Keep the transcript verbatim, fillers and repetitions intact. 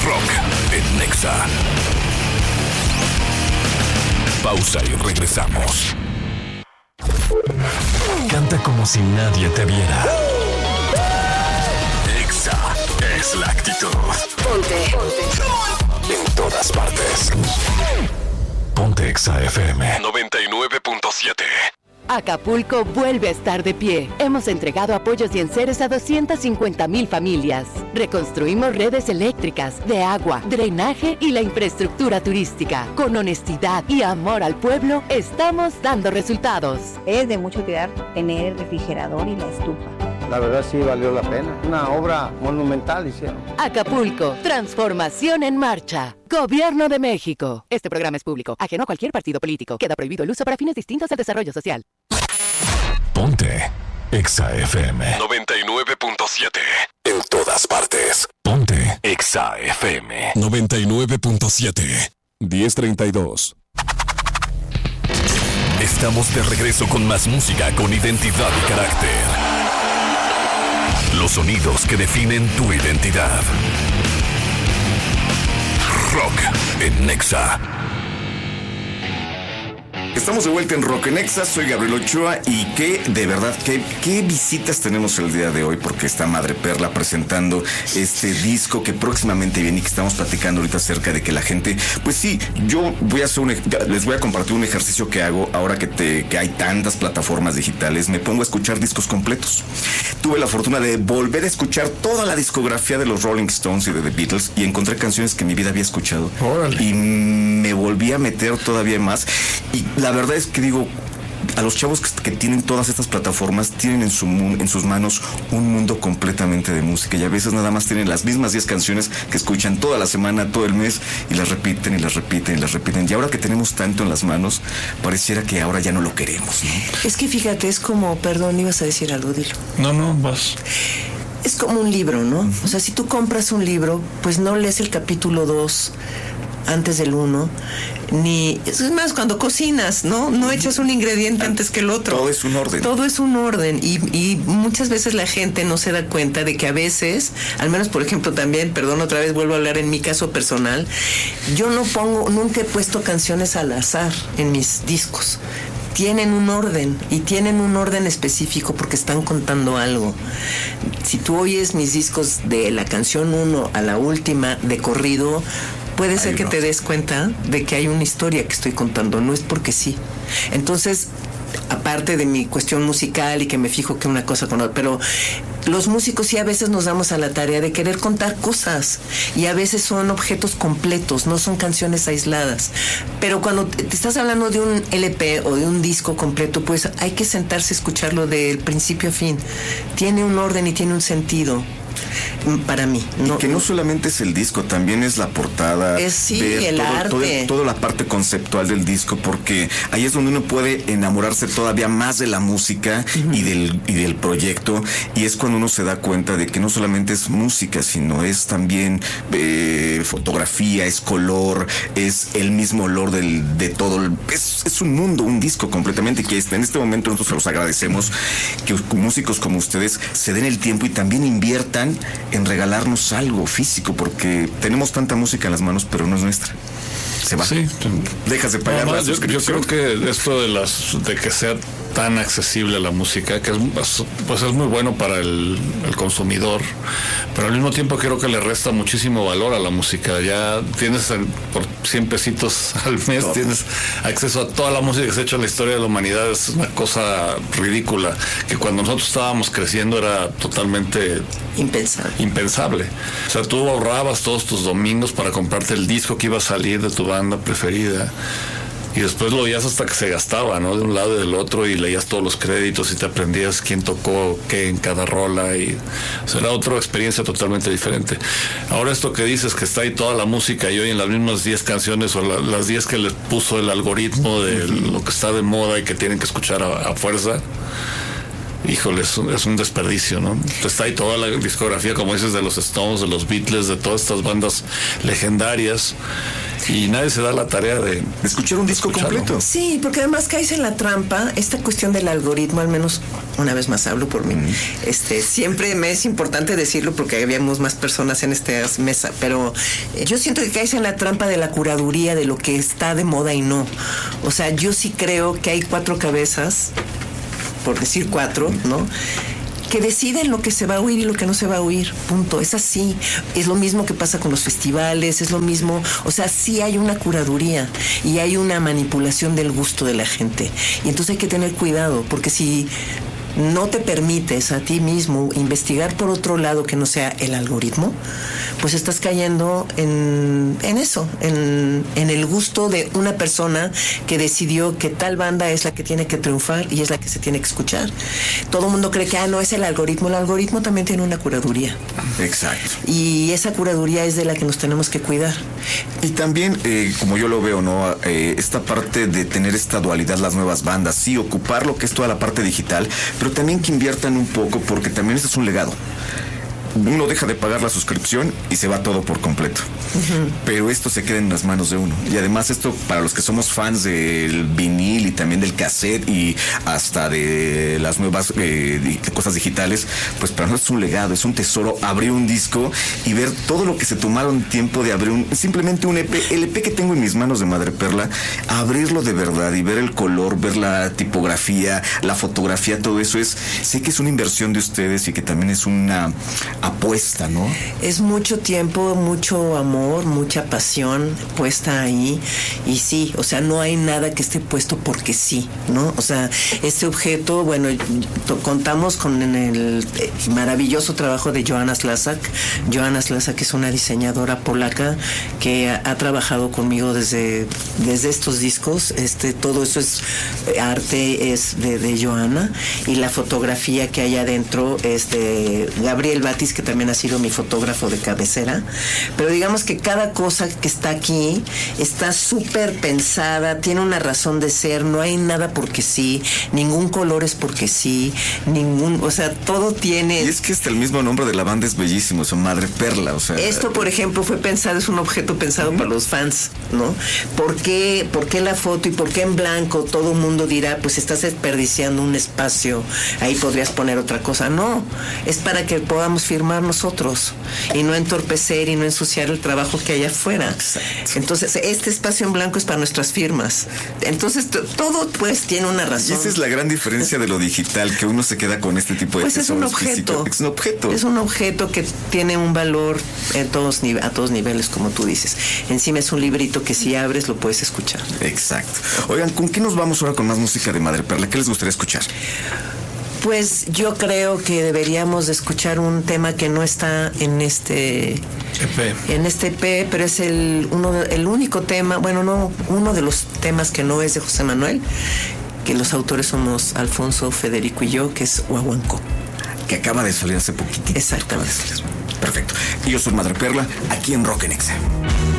Rock en Nexa. Pausa y regresamos. Canta como si nadie te viera. Nexa es la actitud. Ponte. Ponte. En todas partes. Ponte Exa F M noventa y nueve punto siete. Acapulco vuelve a estar de pie. Hemos entregado apoyos y enseres a doscientas cincuenta mil familias. Reconstruimos redes eléctricas, de agua, drenaje y la infraestructura turística. Con honestidad y amor al pueblo, estamos dando resultados. Es de mucho cuidar tener el refrigerador y la estufa. La verdad sí valió la pena. Una obra monumental hicieron. Acapulco, transformación en marcha. Gobierno de México. Este programa es público, ajeno a cualquier partido político. Queda prohibido el uso para fines distintos al desarrollo social. Ponte Exa F M noventa y nueve punto siete. En todas partes. Ponte Exa F M noventa y nueve punto siete. diez treinta y dos. Estamos de regreso con más música con identidad y carácter. Los sonidos que definen tu identidad. Rock en Nexa. Estamos de vuelta en Rock en Nexa, soy Gabriel Ochoa y que, de verdad, qué, qué visitas tenemos el día de hoy, porque está Madre Perla presentando este disco que próximamente viene y que estamos platicando ahorita acerca de que la gente, pues sí, yo voy a hacer un, les voy a compartir un ejercicio que hago ahora que, te, que hay tantas plataformas digitales, me pongo a escuchar discos completos. Tuve la fortuna de volver a escuchar toda la discografía de los Rolling Stones y de The Beatles y encontré canciones que en mi vida había escuchado. Órale. Y me volví a meter todavía más y la verdad es que digo, a los chavos que, que tienen todas estas plataformas tienen en, su, en sus manos un mundo completamente de música y a veces nada más tienen las mismas diez canciones que escuchan toda la semana, todo el mes y las repiten y las repiten y las repiten y ahora que tenemos tanto en las manos pareciera que ahora ya no lo queremos, ¿no? Es que fíjate, es como, perdón, ibas a decir algo, dilo. No, no, vas. Es como un libro, ¿no? Uh-huh. O sea, si tú compras un libro, pues no lees el capítulo dos antes del uno, ni... Es más, cuando cocinas, ¿no? No echas un ingrediente antes que el otro. Todo es un orden. Todo es un orden. Y, y muchas veces la gente no se da cuenta de que a veces, al menos por ejemplo también, perdón, otra vez vuelvo a hablar en mi caso personal, yo no pongo, nunca he puesto canciones al azar en mis discos. Tienen un orden y tienen un orden específico porque están contando algo. Si tú oyes mis discos de la canción uno a la última de corrido, puede ser que te des cuenta de que hay una historia que estoy contando, no es porque sí. Entonces, aparte de mi cuestión musical y que me fijo que una cosa con otra, pero los músicos sí a veces nos damos a la tarea de querer contar cosas y a veces son objetos completos, no son canciones aisladas. Pero cuando te estás hablando de un L P o de un disco completo, pues hay que sentarse a escucharlo del principio a fin. Tiene un orden y tiene un sentido. Para mí, no, y que no solamente es el disco, también es la portada, es sí, el todo, arte, todo, toda la parte conceptual del disco, porque ahí es donde uno puede enamorarse todavía más de la música uh-huh. y del y del proyecto, y es cuando uno se da cuenta de que no solamente es música, sino es también eh, fotografía, es color, es el mismo olor del, de todo, es, es un mundo, un disco completamente, que en este momento nosotros los agradecemos que músicos como ustedes se den el tiempo y también inviertan en regalarnos algo físico, porque tenemos tanta música en las manos, pero no es nuestra. Se va. Sí. Dejas de pagar. No, no, yo, yo creo que esto de las de que sea tan accesible la música, que es, pues es muy bueno para el, el consumidor, pero al mismo tiempo creo que le resta muchísimo valor a la música. Ya tienes el, por cien pesitos al mes todo. Tienes acceso a toda la música que se ha hecho en la historia de la humanidad. Es una cosa ridícula que cuando nosotros estábamos creciendo era totalmente impensable. impensable. O sea, tú ahorrabas todos tus domingos para comprarte el disco que iba a salir de tu banda preferida. Y después lo oías hasta que se gastaba, ¿no? De un lado y del otro, y leías todos los créditos y te aprendías quién tocó qué en cada rola, y o sea, era otra experiencia totalmente diferente. Ahora esto que dices, que está ahí toda la música y oyen las mismas diez canciones o la, las diez que les puso el algoritmo de lo que está de moda y que tienen que escuchar a, a fuerza, híjole, es un, es un desperdicio, ¿no? Está ahí toda la discografía, como dices, de los Stones, de los Beatles, de todas estas bandas legendarias, y nadie se da la tarea de, de escuchar un disco escucharlo. completo. Sí, porque además caes en la trampa, esta cuestión del algoritmo, al menos una vez más hablo por mí. Mm. Este, siempre me es importante decirlo porque habíamos más personas en esta mesa, pero yo siento que caes en la trampa de la curaduría de lo que está de moda y no. O sea, yo sí creo que hay cuatro cabezas, por decir cuatro, ¿no?, que deciden lo que se va a oír y lo que no se va a oír, punto. Es así. Es lo mismo que pasa con los festivales, es lo mismo. O sea, sí hay una curaduría y hay una manipulación del gusto de la gente. Y entonces hay que tener cuidado, porque si no te permites a ti mismo investigar por otro lado que no sea el algoritmo, pues estás cayendo en, en eso, en, en el gusto de una persona que decidió que tal banda es la que tiene que triunfar y es la que se tiene que escuchar. Todo el mundo cree que ah, no es el algoritmo. El algoritmo también tiene una curaduría. Exacto. Y esa curaduría es de la que nos tenemos que cuidar. Y también, eh, como yo lo veo, ¿no? Eh, esta parte de tener esta dualidad, las nuevas bandas, sí, ocupar lo que es toda la parte digital, pero también que inviertan un poco, porque también este es un legado. Uno deja de pagar la suscripción y se va todo por completo. Uh-huh. Pero esto se queda en las manos de uno. Y además esto, para los que somos fans del vinil y también del cassette y hasta de las nuevas eh, cosas digitales, pues para nosotros es un legado, es un tesoro abrir un disco y ver todo lo que se tomaron tiempo de abrir un, simplemente un E P. El E P que tengo en mis manos de Madreperla, abrirlo de verdad y ver el color, ver la tipografía, la fotografía, todo eso es, sé que es una inversión de ustedes y que también es una apuesta, ¿no? Es mucho tiempo, mucho amor, mucha pasión puesta ahí. Y sí, o sea, no hay nada que esté puesto porque sí, ¿no? O sea, este objeto, bueno, contamos con el maravilloso trabajo de Joanna Slazak. Joanna Slazak es una diseñadora polaca que ha, ha trabajado conmigo desde, desde estos discos. Este, todo eso es arte, es de, de Joanna. Y la fotografía que hay adentro es de Gabriel Batis, que también ha sido mi fotógrafo de cabecera. Pero digamos que cada cosa que está aquí está súper pensada, tiene una razón de ser, no hay nada porque sí, ningún color es porque sí, ningún, o sea, todo tiene... Y es que hasta el mismo nombre de la banda es bellísimo, es Madreperla, o sea... Esto, por ejemplo, fue pensado, es un objeto pensado uh-huh. para los fans, ¿no? ¿Por qué, por qué la foto y por qué en blanco? Todo el mundo dirá, pues estás desperdiciando un espacio, ahí podrías poner otra cosa. No, es para que podamos firmar nosotros y no entorpecer y no ensuciar el trabajo que hay afuera. Exacto. Entonces, este espacio en blanco es para nuestras firmas. Entonces, t- todo pues tiene una razón. Y esa es la gran diferencia de lo digital, que uno se queda con este tipo de pues es un objeto. Es un objeto. Es un objeto que tiene un valor en todos, a todos niveles, como tú dices. Encima es un librito que si abres lo puedes escuchar. Exacto. Oigan, ¿con qué nos vamos ahora con más música de Madreperla? ¿Qué les gustaría escuchar? Pues yo creo que deberíamos de escuchar un tema que no está en este E P. En este E P, pero es el uno el único tema, bueno, no, uno de los temas que no es de José Manuel, que los autores somos Alfonso, Federico y yo, que es Huahuancó. Que acaba de salir hace poquitito. Exactamente. Perfecto. Y yo soy Madreperla, aquí en Rock en Exa.